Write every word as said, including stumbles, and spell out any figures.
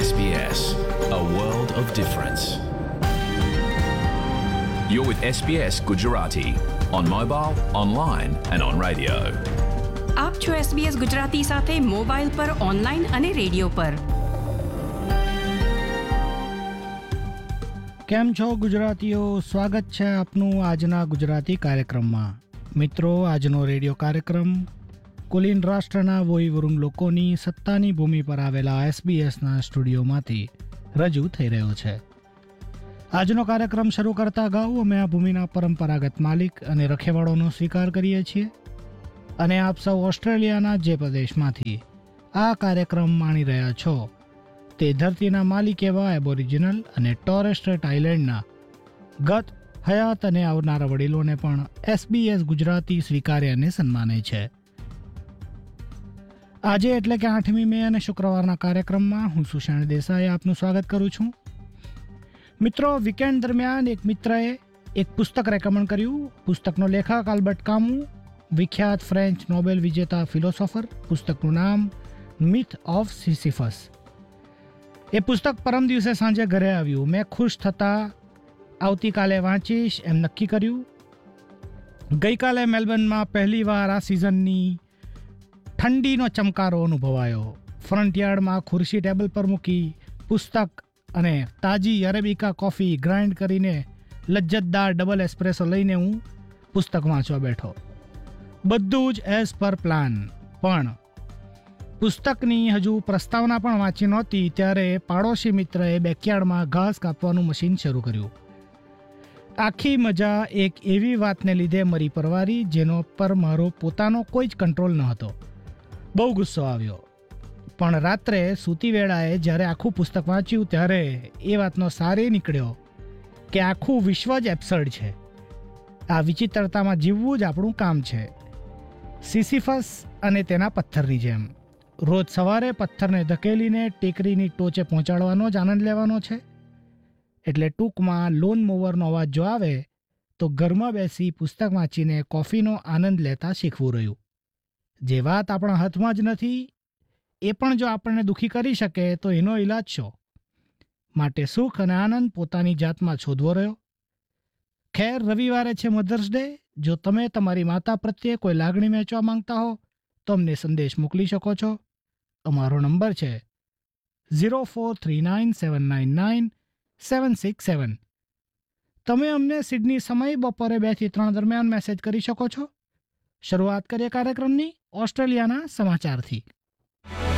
S B S, a world of difference. You're with S B S Gujarati on mobile, online and on radio. આપ છો SBS Gujarati સાથે mobile પર, online અને radio પર. કેમ છો ગુજરાતીઓ? સ્વાગત છે આપનું આજના ગુજરાતી કાર્યક્રમમાં. મિત્રો, આજનો રેડિયો કાર્યક્રમ કુલીન રાષ્ટ્રના વોઈવરુંગ લોકોની સત્તાની ભૂમિ પર આવેલા એસબીએસના સ્ટુડિયોમાંથી રજૂ થઈ રહ્યો છે. આજનો કાર્યક્રમ શરૂ કરતા અગાઉ અમે આ ભૂમિના પરંપરાગત માલિક અને રખેવાળોનો સ્વીકાર કરીએ છીએ અને આપ સૌ ઓસ્ટ્રેલિયાના જે પ્રદેશમાંથી આ કાર્યક્રમ માણી રહ્યા છો તે ધરતીના માલિક એવા એબોરિજિનલ અને ટોરેસ સ્ટ્રેટ આઇલેન્ડના ગત, હયાત અને આવનારા વડીલોને પણ એસબીએસ ગુજરાતી સ્વીકારે અને સન્માને છે. આજે એટલે કે આઠમી મે અને શુક્રવારના કાર્યક્રમમાં હું સુષેણ દેસાઈ આપનું સ્વાગત કરું છું. મિત્રો, વીકેન્ડ દરમિયાન એક મિત્રએ એક પુસ્તક રેકમેન્ડ કર્યું. પુસ્તકનો લેખક આલ્બર્ટ કામુ, વિખ્યાત ફ્રેન્ચ નોબેલ વિજેતા ફિલોસોફર. પુસ્તકનું નામ મિથ ઓફ સિસિફસ. એ પુસ્તક પરમ દિવસે સાંજે ઘરે આવ્યું. મેં ખુશ થતાં આવતીકાલે વાંચીશ એમ નક્કી કર્યું. ગઈકાલે મેલબર્નમાં પહેલીવાર આ સિઝનની ઠંડીનો ચમકારો અનુભવાયો. ફ્રન્ટ યાર્ડમાં ખુરશી ટેબલ પર મૂકી પુસ્તક અને તાજી અરેબિકા કોફી ગ્રાઇન્ડ કરીને લજ્જતદાર ડબલ એસ્પ્રેસો લઈને હું પુસ્તક વાંચવા બેઠો. બધું જ એઝ પર પ્લાન. પણ પુસ્તકની હજુ પ્રસ્તાવના પણ વાંચી નહોતી ત્યારે પાડોશી મિત્રએ બેકયાર્ડમાં ઘાસ કાપવાનું મશીન શરૂ કર્યું. આખી મજા એક એવી વાતને લીધે મરી પરવારી જેનો પર મારો પોતાનો કોઈ જ કંટ્રોલ ન હતો. બહુ ગુસ્સો આવ્યો. પણ રાત્રે સૂતી વેળાએ જ્યારે આખું પુસ્તક વાંચ્યું ત્યારે એ વાતનો સાર એ નીકળ્યો કે આખું વિશ્વ જ એબ્સર્ડ છે. આ વિચિત્રતામાં જીવવું જ આપણું કામ છે. સિસિફસ અને તેના પથ્થરની જેમ રોજ સવારે પથ્થરને ધકેલીને ટેકરીની ટોચે પહોંચાડવાનો જ આનંદ લેવાનો છે. એટલે ટૂંકમાં લોન મોવરનો અવાજ જો આવે તો ઘરમાં બેસી પુસ્તક વાંચીને કોફીનો આનંદ લેતા શીખવું રહ્યું. જે વાત આપણા હાથમાં જ નથી એ પણ જો આપણને દુઃખી કરી શકે તો એનો ઈલાજ શો? માટે સુખ અને આનંદ પોતાની જાતમાં શોધવો રહ્યો. ખેર, રવિવારે છે મધર્સ ડે. જો તમે તમારી માતા પ્રત્યે કોઈ લાગણી વહેંચવા માંગતા હો તો અમને સંદેશ મોકલી શકો છો. અમારો નંબર છે zero four three nine seven nine nine seven six seven. તમે અમને સિડની સમય બપોરે બે થી ત્રણ દરમિયાન મેસેજ કરી શકો છો. શરૂઆત કરીએ કાર્યક્રમની ઓસ્ટ્રેલિયાના સમાચારથી.